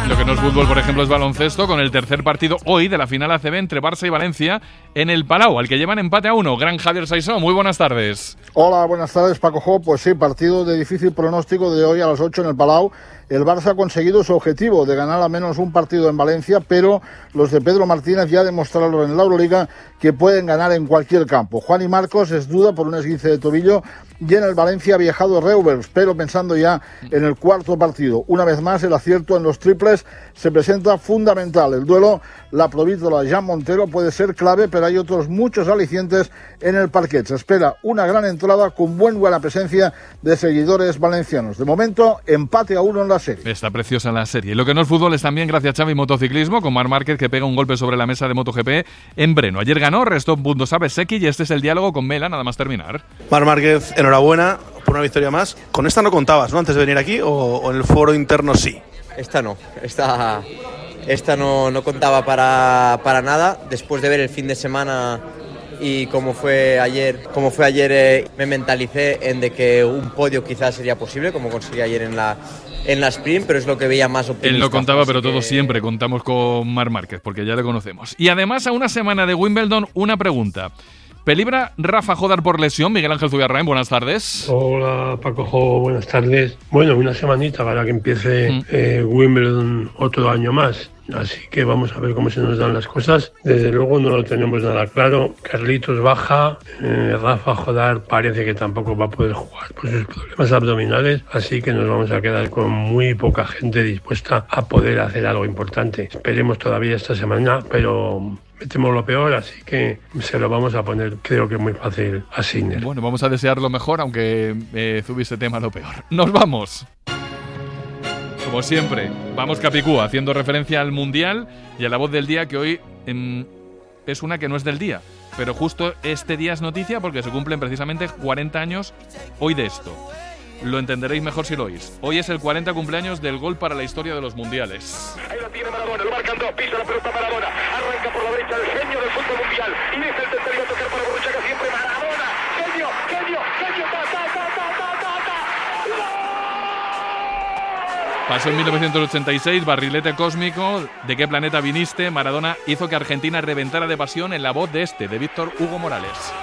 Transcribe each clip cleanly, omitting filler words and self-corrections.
Lo que no es fútbol, por ejemplo, es baloncesto, con el tercer partido hoy de la final ACB entre Barça y Valencia en el Palau, al que llevan empate a 1. Gran Javier Saisó, muy buenas tardes. Hola, buenas tardes, Paco Jo. Pues sí, partido de difícil pronóstico de hoy a las 8 en el Palau. El Barça ha conseguido su objetivo de ganar al menos un partido en Valencia, pero los de Pedro Martínez ya demostraron en la Euroliga que pueden ganar en cualquier campo. Juan y Marcos es duda por un esguince de tobillo y en el Valencia ha viajado Reuvers, pero pensando ya en el cuarto partido. Una vez más, el acierto en los triples se presenta fundamental. El duelo, la provítola Jan Montero, puede ser clave, pero hay otros muchos alicientes en el parquet. Se espera una gran entrada con buena presencia de seguidores valencianos. De momento, empate a 1 en la serie. Está preciosa la serie. Lo que no es fútbol es también gracias a Xavi Motociclismo, con Marc Márquez que pega un golpe sobre la mesa de MotoGP en Breno. Ayer ganó, restó puntos a Bezzecchi y este es el diálogo con Mela, nada más terminar. Marc Márquez, enhorabuena por una victoria más. Con esta no contabas, ¿no? Antes de venir aquí, o en el foro interno sí. Esta no, esta no contaba para nada. Después de ver el fin de semana y como fue ayer, me mentalicé en de que un podio quizás sería posible, como conseguí ayer en la sprint, pero es lo que veía más optimista. Él no contaba, pero todos siempre contamos con Marc Márquez, porque ya le conocemos. Y además, a una semana de Wimbledon, una pregunta. ¿Pelibra Rafa Jodar por lesión? Miguel Ángel Zubiarrain, buenas tardes. Hola, Paco Jo, buenas tardes. Bueno, una semanita para que empiece Wimbledon otro año más. Así que vamos a ver cómo se nos dan las cosas. Desde luego no lo tenemos nada claro. Carlitos baja, Rafa Jodar parece que tampoco va a poder jugar por sus problemas abdominales, así que nos vamos a quedar con muy poca gente dispuesta a poder hacer algo importante. Esperemos todavía esta semana, pero me temo lo peor, así que se lo vamos a poner, creo que muy fácil a Sinner. Bueno, vamos a desear lo mejor, aunque Zubi se tema lo peor. ¡Nos vamos! Como siempre, vamos Capicúa, haciendo referencia al Mundial y a la voz del día, que hoy es una que no es del día. Pero justo este día es noticia porque se cumplen precisamente 40 años hoy de esto. Lo entenderéis mejor si lo oís. Hoy es el 40 cumpleaños del gol para la historia de los mundiales. Ahí lo tiene Maradona, lo marcan dos, pisa la pelota Maradona, arranca por la derecha el genio del fútbol mundial y deja el tercero a tocar para Borruchaga, siempre Maradona, genio, Pasó en 1986, barrilete cósmico, ¿de qué planeta viniste? Maradona hizo que Argentina reventara de pasión en la voz de de Víctor Hugo Morales.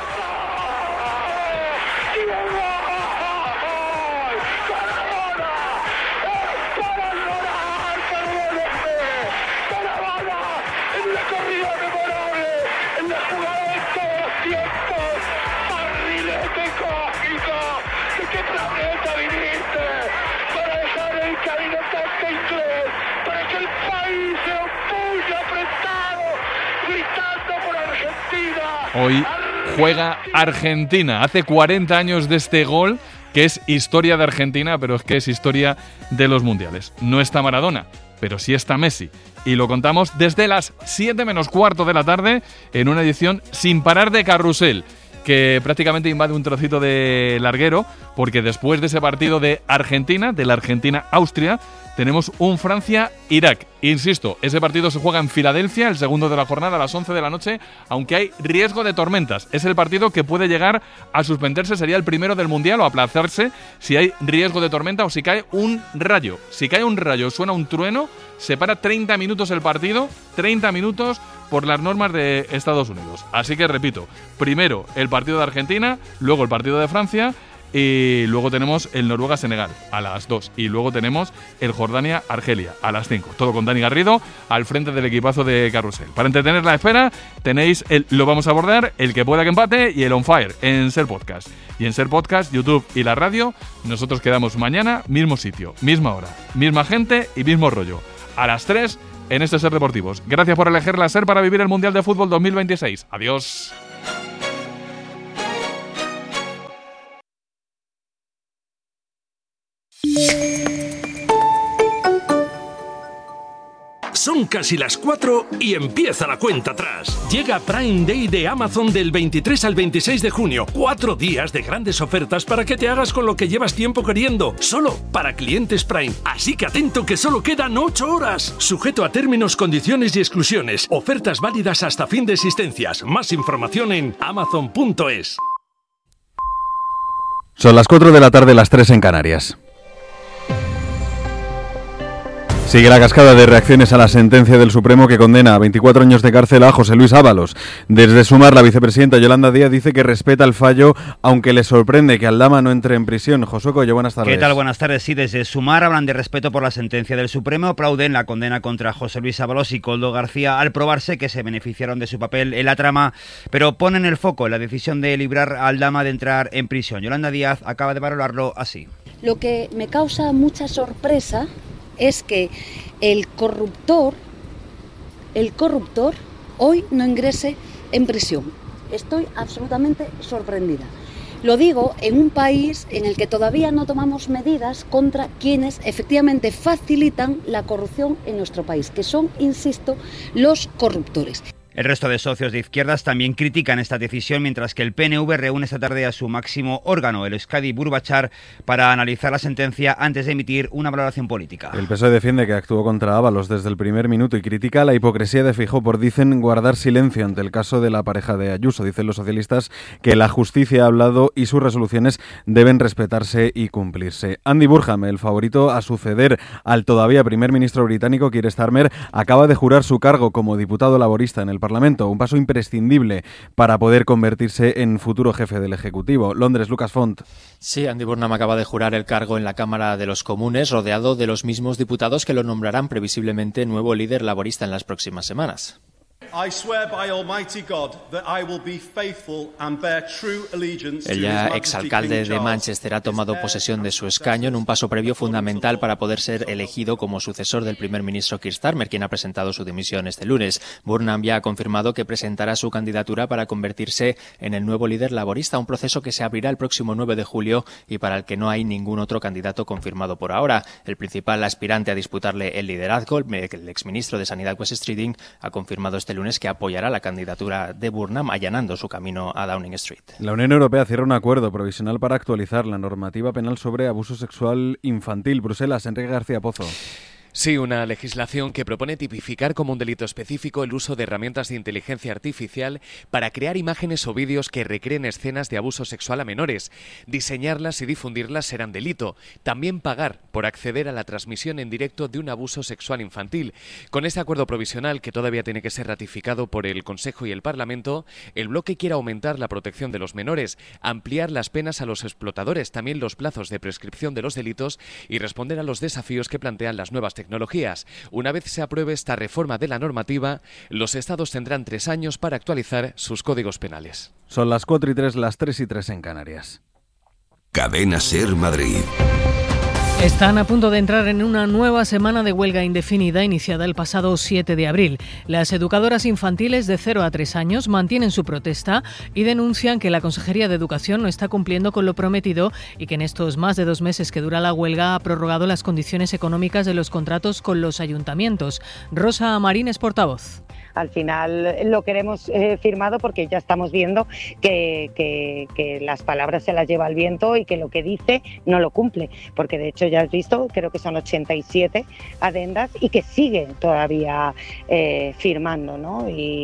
Hoy juega Argentina. Hace 40 años de este gol, que es historia de Argentina, pero es que es historia de los mundiales. No está Maradona, pero sí está Messi. Y lo contamos desde las 7 menos cuarto de la tarde en una edición sin parar de carrusel, que prácticamente invade un trocito de larguero, porque después de ese partido de Argentina, de la Argentina-Austria, tenemos un Francia-Irak. Insisto, ese partido se juega en Filadelfia, el segundo de la jornada, a las 11 de la noche, aunque hay riesgo de tormentas. Es el partido que puede llegar a suspenderse, sería el primero del Mundial, o aplazarse si hay riesgo de tormenta o si cae un rayo. Si cae un rayo, suena un trueno, se para 30 minutos el partido, 30 minutos por las normas de Estados Unidos. Así que repito, primero el partido de Argentina, luego el partido de Francia, y luego tenemos el Noruega-Senegal a las 2 y luego tenemos el Jordania-Argelia a las 5. Todo con Dani Garrido al frente del equipazo de Carrusel. Para entretener la espera tenéis Lo Vamos a Abordar, el que pueda que empate y el On Fire en Ser Podcast. Y en Ser Podcast, YouTube y la radio, nosotros quedamos mañana, mismo sitio, misma hora, misma gente y mismo rollo. A las 3 en este Ser Deportivos. Gracias por elegir la Ser para vivir el Mundial de Fútbol 2026. Adiós. Son casi las 4 y empieza la cuenta atrás. Llega Prime Day de Amazon del 23 al 26 de junio. 4 días de grandes ofertas para que te hagas con lo que llevas tiempo queriendo. Solo para clientes Prime. Así que atento que solo quedan 8 horas. Sujeto a términos, condiciones y exclusiones. Ofertas válidas hasta fin de existencias. Más información en amazon.es. Son las 4 de la tarde, las 3 en Canarias. Sigue la cascada de reacciones a la sentencia del Supremo que condena a 24 años de cárcel a José Luis Ábalos. Desde Sumar, la vicepresidenta Yolanda Díaz dice que respeta el fallo, aunque le sorprende que Aldama no entre en prisión. Josué Coello, buenas tardes. ¿Qué tal? Buenas tardes. Sí, desde Sumar hablan de respeto por la sentencia del Supremo, aplauden la condena contra José Luis Ábalos y Koldo García al probarse que se beneficiaron de su papel en la trama, pero ponen el foco en la decisión de librar a Aldama de entrar en prisión. Yolanda Díaz acaba de valorarlo así. Lo que me causa mucha sorpresa es que el corruptor hoy no ingrese en prisión. Estoy absolutamente sorprendida. Lo digo en un país en el que todavía no tomamos medidas contra quienes efectivamente facilitan la corrupción en nuestro país, que son, insisto, los corruptores. El resto de socios de izquierdas también critican esta decisión, mientras que el PNV reúne esta tarde a su máximo órgano, el Euskadi Buru Batzar, para analizar la sentencia antes de emitir una valoración política. El PSOE defiende que actuó contra Ábalos desde el primer minuto y critica la hipocresía de Feijóo por, dicen, guardar silencio ante el caso de la pareja de Ayuso. Dicen los socialistas que la justicia ha hablado y sus resoluciones deben respetarse y cumplirse. Andy Burnham, el favorito a suceder al todavía primer ministro británico Keir Starmer, acaba de jurar su cargo como diputado laborista en el Parlamento, un paso imprescindible para poder convertirse en futuro jefe del Ejecutivo. Londres, Lucas Font. Sí, Andy Burnham acaba de jurar el cargo en la Cámara de los Comunes, rodeado de los mismos diputados que lo nombrarán previsiblemente nuevo líder laborista en las próximas semanas. El ya exalcalde de Manchester ha tomado posesión de su escaño en un paso previo fundamental para poder ser elegido como sucesor del primer ministro Keir Starmer, quien ha presentado su dimisión este lunes. Burnham ya ha confirmado que presentará su candidatura para convertirse en el nuevo líder laborista, un proceso que se abrirá el próximo 9 de julio y para el que no hay ningún otro candidato confirmado por ahora. El principal aspirante a disputarle el liderazgo, el exministro de Sanidad Wes Streeting, ha confirmado este lunes que apoyará la candidatura de Burnham, allanando su camino a Downing Street. La Unión Europea cierra un acuerdo provisional para actualizar la normativa penal sobre abuso sexual infantil. Bruselas, Enrique García Pozo. Sí, una legislación que propone tipificar como un delito específico el uso de herramientas de inteligencia artificial para crear imágenes o vídeos que recreen escenas de abuso sexual a menores. Diseñarlas y difundirlas serán delito. También pagar por acceder a la transmisión en directo de un abuso sexual infantil. Con este acuerdo provisional, que todavía tiene que ser ratificado por el Consejo y el Parlamento, el bloque quiere aumentar la protección de los menores, ampliar las penas a los explotadores, también los plazos de prescripción de los delitos y responder a los desafíos que plantean las nuevas tecnologías. Una vez se apruebe esta reforma de la normativa, los estados tendrán 3 años para actualizar sus códigos penales. Son las 4:03, las 3:03 en Canarias. Cadena SER Madrid. Están a punto de entrar en una nueva semana de huelga indefinida iniciada el pasado 7 de abril. Las educadoras infantiles de 0 a 3 años mantienen su protesta y denuncian que la Consejería de Educación no está cumpliendo con lo prometido y que en estos más de 2 meses que dura la huelga ha prorrogado las condiciones económicas de los contratos con los ayuntamientos. Rosa Marín es portavoz. Al final lo queremos firmado porque ya estamos viendo que las palabras se las lleva el viento y que lo que dice no lo cumple, porque de hecho ya has visto, creo que son 87 adendas y que siguen todavía firmando, ¿no?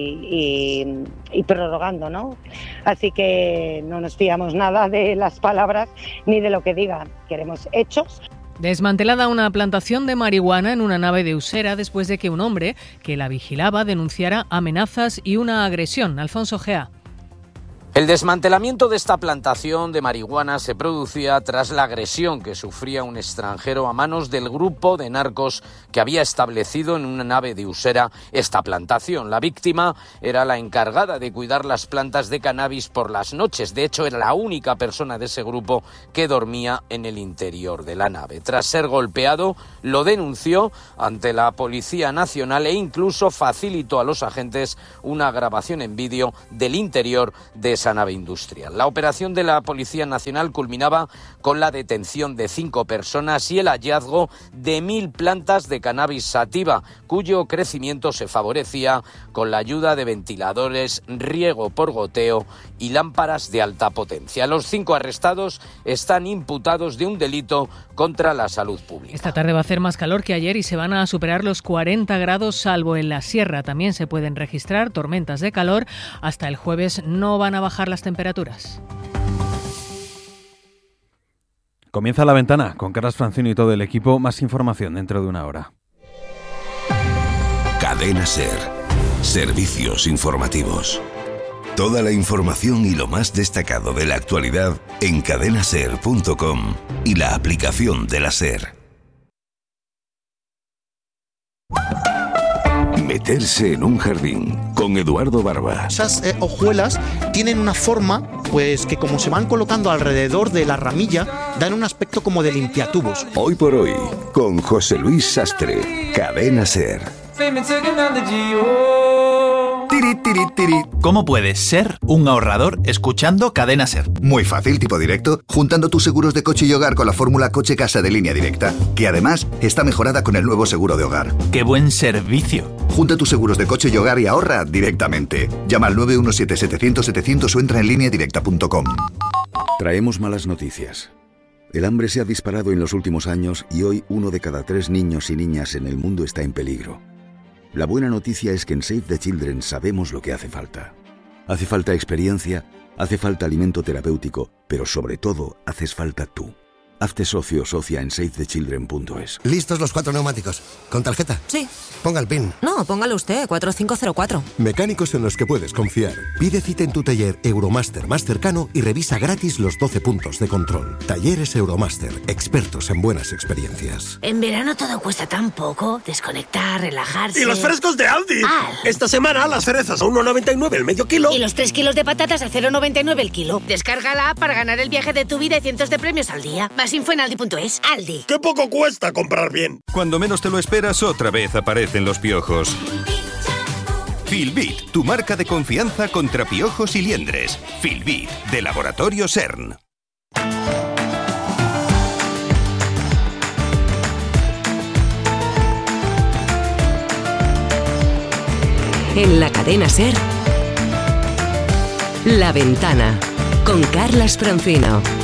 y prorrogando, ¿no? Así que no nos fiamos nada de las palabras ni de lo que digan, queremos hechos. Desmantelada una plantación de marihuana en una nave de Usera después de que un hombre que la vigilaba denunciara amenazas y una agresión. Alfonso Gea. El desmantelamiento de esta plantación de marihuana se producía tras la agresión que sufría un extranjero a manos del grupo de narcos que había establecido en una nave de Usera esta plantación. La víctima era la encargada de cuidar las plantas de cannabis por las noches. De hecho, era la única persona de ese grupo que dormía en el interior de la nave. Tras ser golpeado, lo denunció ante la Policía Nacional e incluso facilitó a los agentes una grabación en vídeo del interior de esa nave industrial. La operación de la Policía Nacional culminaba con la detención de 5 personas y el hallazgo de 1000 plantas de cannabis sativa, cuyo crecimiento se favorecía con la ayuda de ventiladores, riego por goteo y lámparas de alta potencia. Los 5 arrestados están imputados de un delito contra la salud pública. Esta tarde va a hacer más calor que ayer y se van a superar los 40 grados, salvo en la sierra. También se pueden registrar tormentas de calor. Hasta el jueves no van a bajar las temperaturas. Comienza La Ventana con Carlas Francino y todo el equipo. Más información dentro de una hora. Cadena Ser. Servicios informativos. Toda la información y lo más destacado de la actualidad en cadenaser.com y la aplicación de la Ser. Meterse en un jardín con Eduardo Barba. Esas hojuelas tienen una forma, pues que como se van colocando alrededor de la ramilla, dan un aspecto como de limpiatubos. Hoy por hoy, con José Luis Sastre, Cadena Ser. ¿Cómo puedes ser un ahorrador escuchando Cadena Ser? Muy fácil, tipo directo, juntando tus seguros de coche y hogar con la fórmula Coche-Casa de Línea Directa, que además está mejorada con el nuevo seguro de hogar. ¡Qué buen servicio! Junta tus seguros de coche y hogar y ahorra directamente. Llama al 917-700-700 o entra en lineadirecta.com. Traemos malas noticias. El hambre se ha disparado en los últimos años y hoy 1 de cada 3 niños y niñas en el mundo está en peligro. La buena noticia es que en Save the Children sabemos lo que hace falta. Hace falta experiencia, hace falta alimento terapéutico, pero sobre todo haces falta tú. Hazte socio o socia en savethechildren.es. ¿Listos los 4 neumáticos? ¿Con tarjeta? Sí. Ponga el PIN. No, póngalo usted, 4504. Mecánicos en los que puedes confiar. Pide cita en tu taller Euromaster más cercano y revisa gratis los 12 puntos de control. Talleres Euromaster, expertos en buenas experiencias. En verano todo cuesta tan poco. Desconectar, relajarse. ¡Y los frescos de Aldi! Esta semana las cerezas a 1,99 el medio kilo. Y los 3 kilos de patatas a 0,99 el kilo. Descarga la app para ganar el viaje de tu vida y cientos de premios al día. Más info en aldi.es. Aldi. ¡Qué poco cuesta comprar bien! Cuando menos te lo esperas, otra vez aparecen los piojos. Filbit, tu marca de confianza contra piojos y liendres. Filbit, de Laboratorio CERN. En la cadena SER, La Ventana, con Carlas Francino.